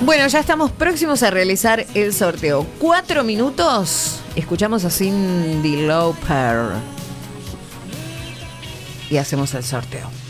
Bueno, ya estamos próximos a realizar el sorteo. 4 minutos. Escuchamos a Cyndi Lauper. Y hacemos el sorteo.